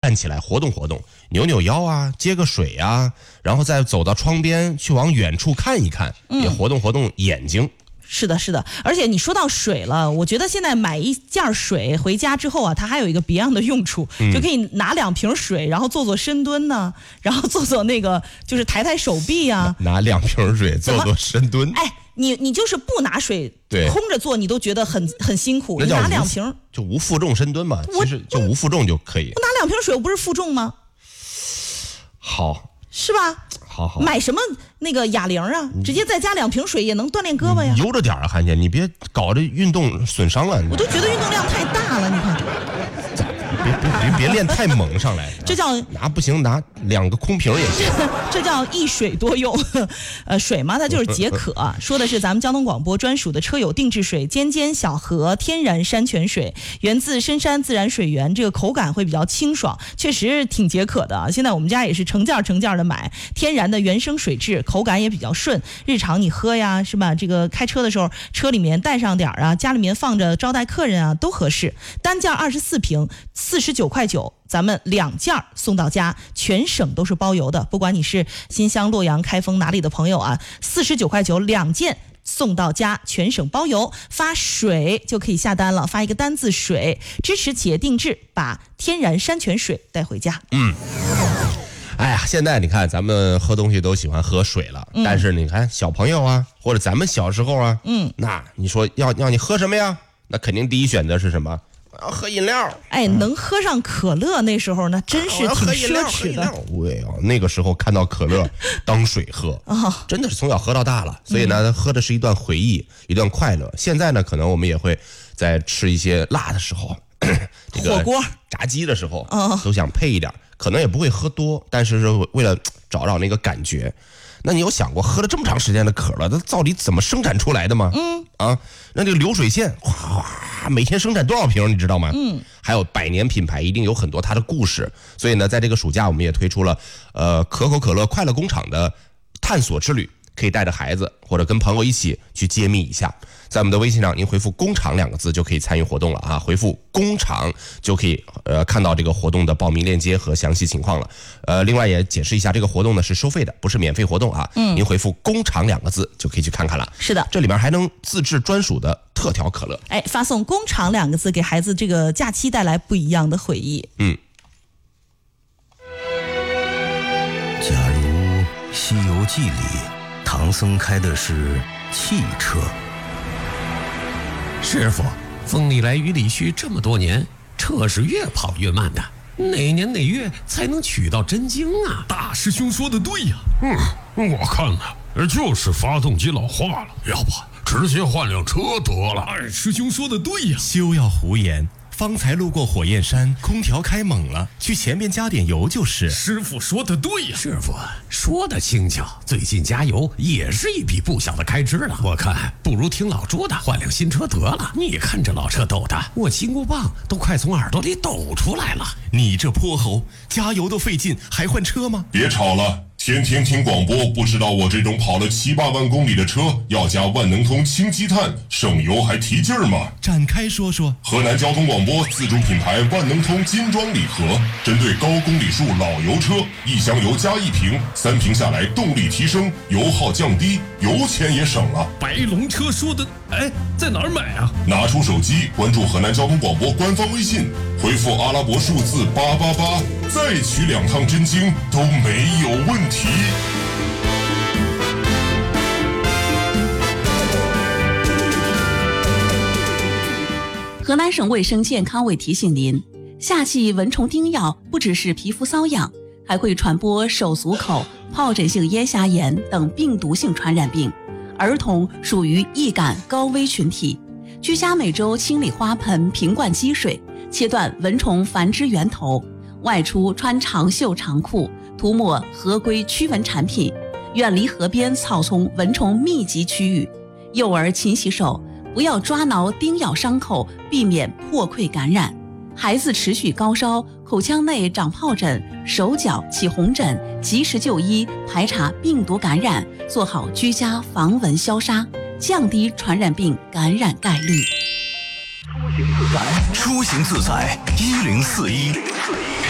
站起来活动活动，扭扭腰啊，接个水啊，然后再走到窗边去往远处看一看，也活动活动眼睛。 是的，是的，而且你说到水了，我觉得现在买一件水回家之后啊，它还有一个别样的用处，就可以拿2瓶水，然后做做深蹲呢，然后做做那个就是抬抬手臂啊。 拿2瓶水做做深蹲。 哎，你就是不拿水， 对， 空着做你都觉得很辛苦。你拿2瓶就无负重深蹲嘛，其实就无负重就可以。 我拿2瓶水，我不是负重吗？ 好， 是吧？ 好， 买什么那个哑铃啊？直接再加2瓶水也能锻炼胳膊呀。 悠着点啊，韩姐，你别搞这运动损伤了。 我都觉得运动量太大了，你看。 别练太猛上来， 这叫不行，拿2个空瓶也行。 这叫一水多用。水嘛，它就是解渴。说的是咱们交通广播专属的车友定制水，尖尖小河天然山泉水，源自深山自然水源，这个口感会比较清爽，确实挺解渴的。现在我们家也是成件的买，天然的原生水质，口感也比较顺，日常你喝呀，是吧？这个开车的时候，车里面带上点啊，家里面放着招待客人啊，都合适。单件24瓶，49.9块，咱们2件送到家，全省都是包邮的。不管你是新乡、洛阳、开封哪里的朋友啊，49.9块2件送到家，全省包邮。发水就可以下单了，发一个单字水，支持企业定制，把天然山泉水带回家。 哎呀，现在你看咱们喝东西都喜欢喝水了，但是你看小朋友啊，或者咱们小时候啊，那你说要你喝什么呀？那肯定第一选择是什么？喝饮料。 哎，能喝上可乐那时候那真是挺奢侈的。 对啊，那个时候看到可乐当水喝，真的是从小喝到大了。所以呢，喝的是一段回忆，一段快乐。现在呢，可能我们也会在吃一些辣的时候，这个火锅、 炸鸡的时候，都想配一点，可能也不会喝多，但是为了找那个感觉。那你有想过喝了这么长时间的可乐，它到底怎么生产出来的吗？那这个流水线哗每天生产多少瓶你知道吗？还有100年品牌一定有很多它的故事。所以呢，在这个暑假我们也推出了可口可乐快乐工厂的探索之旅，可以带着孩子或者跟朋友一起去揭秘一下。在我们的微信上您回复工厂2个字就可以参与活动了啊，回复工厂就可以看到这个活动的报名链接和详细情况了。另外也解释一下，这个活动呢是收费的，不是免费活动啊。您回复工厂2个字就可以去看看了。 是的， 这里面还能自制专属的特调可乐。 哎，发送工厂2个字，给孩子这个假期带来不一样的回忆。 假如《西游记》里唐僧开的是汽车。 师傅，风里来雨里去这么多年，车是越跑越慢的，哪年哪月才能取到真经啊？ 大师兄说的对呀。我看呢，就是发动机老化了，要不直接换辆车得了。二师兄说的对呀。 休要胡言，方才路过火焰山，空调开猛了，去前面加点油就是。 师傅说的对呀。 师傅说的轻巧，最近加油也是一笔不小的开支了。我看不如听老朱的，换辆新车得了。你看这老车抖的，我金箍棒都快从耳朵里抖出来了。 你这泼猴，加油都费劲，还换车吗？ 别吵了，天天听广播，不知道我这种跑了7、8万公里的车要加万能通氢积碳，省油还提劲儿吗？ 展开说说。 河南交通广播自主品牌万能通金装礼盒，针对高公里数老油车，1箱油加1瓶，3瓶下来动力提升，油耗降低，油钱也省了。 白龙车说的，哎，在哪儿买啊？ 拿出手机关注河南交通广播官方微信，回复阿拉伯数字888，再取2趟真经都没有问题。 河南省卫生健康委提醒您，夏季蚊虫叮咬不只是皮肤瘙痒，还会传播手足口、疱疹性咽峡炎等病毒性传染病。儿童属于易感高危群体，居家每周清理花盆、瓶罐积水，切断蚊虫繁殖源头。外出穿长袖长裤，涂抹合规驱蚊产品，远离河边草丛蚊虫密集区域。幼儿勤洗手，不要抓挠叮咬伤口，避免破溃感染。孩子持续高烧，口腔内长疱疹，手脚起红疹，及时就医，排查病毒感染，做好居家防蚊消杀，降低传染病感染概率。 出行自在，1041。